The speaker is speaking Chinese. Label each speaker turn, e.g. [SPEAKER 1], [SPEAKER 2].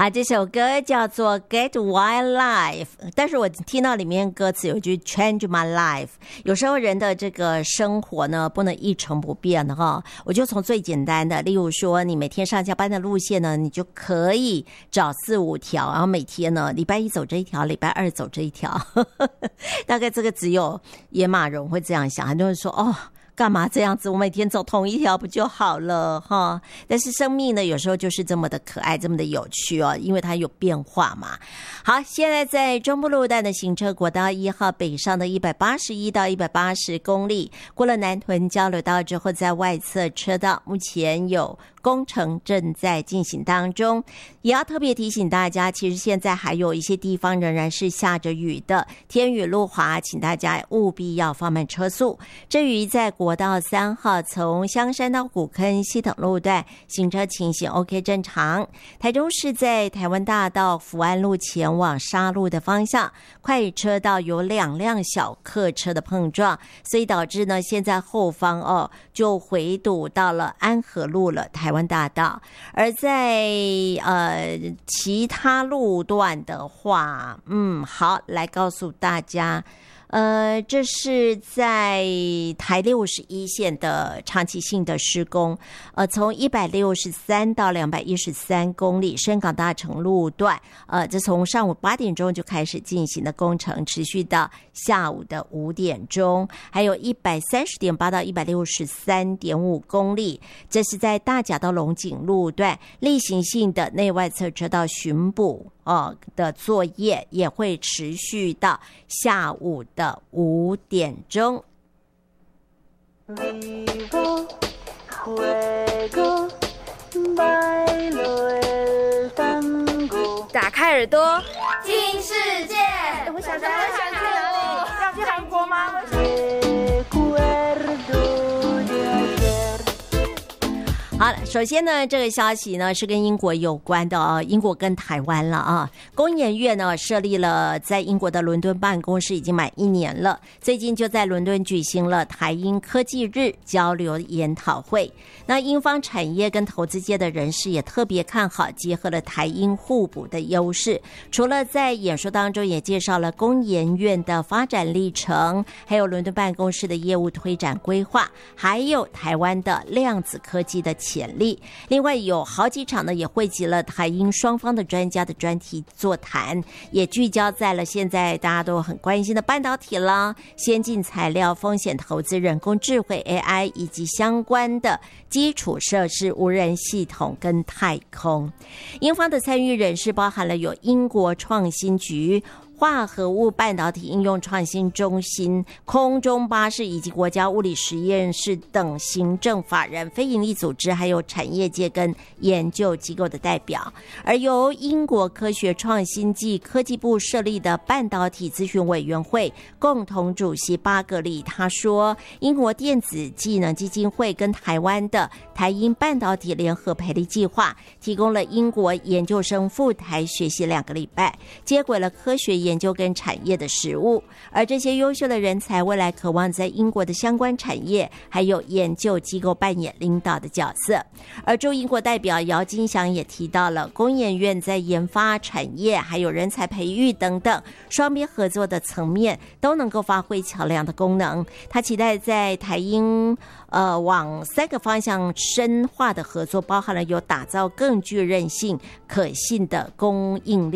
[SPEAKER 1] 啊，这首歌叫做 Get Wild Life， 但是我听到里面歌词有一句 Change My Life， 有时候人的这个生活呢不能一成不变的哈。我就从最简单的，例如说你每天上下班的路线呢，你就可以找4、5条，然后每天呢礼拜一走这一条，礼拜二走这一条大概这个只有野马人会这样想，很多人说哦，干嘛这样子？我每天走同一条不就好了哈？但是生命呢，有时候就是这么的可爱，这么的有趣哦，因为它有变化嘛。好，现在在中部路段的行车，国道1号北上的181到180公里，过了南屯交流道之后，在外侧车道目前有工程正在进行当中，也要特别提醒大家，其实现在还有一些地方仍然是下着雨的，天雨路滑，请大家务必要放慢车速。至于在国道3号从香山到古坑西等路段，行车情形 OK 正常。台中市在台湾大道福安路前往沙鹿的方向，快车道有2辆小客车的碰撞，所以导致呢现在后方就回堵到了安和路了，台湾大道。而在其他路段的话，好，来告诉大家。这是在台61线的长期性的施工，从163到213公里深港大城路段，这从上午8点钟就开始进行的工程，持续到下午的5点钟，还有130.8到163.5公里，这是在大甲到龙井路段例行性的内外侧车道巡捕的作业也会持续到下午的5点钟。
[SPEAKER 2] 打开耳朵，
[SPEAKER 3] 听世界。
[SPEAKER 2] 我想去哦，要去韩国吗？
[SPEAKER 1] 好了，首先呢，这个消息呢是跟英国有关的哦，英国跟台湾了啊。工研院呢设立了在英国的伦敦办公室，已经满1年了。最近就在伦敦举行了台英科技日交流研讨会。那英方产业跟投资界的人士也特别看好，结合了台英互补的优势。除了在演说当中也介绍了工研院的发展历程，还有伦敦办公室的业务推展规划，还有台湾的量子科技的潜力。另外有好几场呢，也汇集了台英双方的专家的专题座谈，也聚焦在了现在大家都很关心的半导体啦、先进材料、风险投资、人工智慧 AI 以及相关的基础设施、无人系统跟太空。英方的参与人士包含了有英国创新局、化合物半导体应用创新中心、空中巴士以及国家物理实验室等行政法人、非营利组织，还有产业界跟研究机构的代表。而由英国科学创新暨科技部设立的半导体咨询委员会共同主席巴格里他说，英国电子技能基金会跟台湾的台英半导体联合培力计划提供了英国研究生赴台学习2个礼拜，接轨了科学研究跟产业的实务，而这些优秀的人才未来渴望在英国的相关产业还有研究机构扮演领导的角色。而驻英国代表姚金祥也提到了工研院在研发、产业还有人才培育等等双边合作的层面都能够发挥桥梁的功能。他期待在台英往3个方向深化的合作，包含了有打造更具韧性、可信的供应链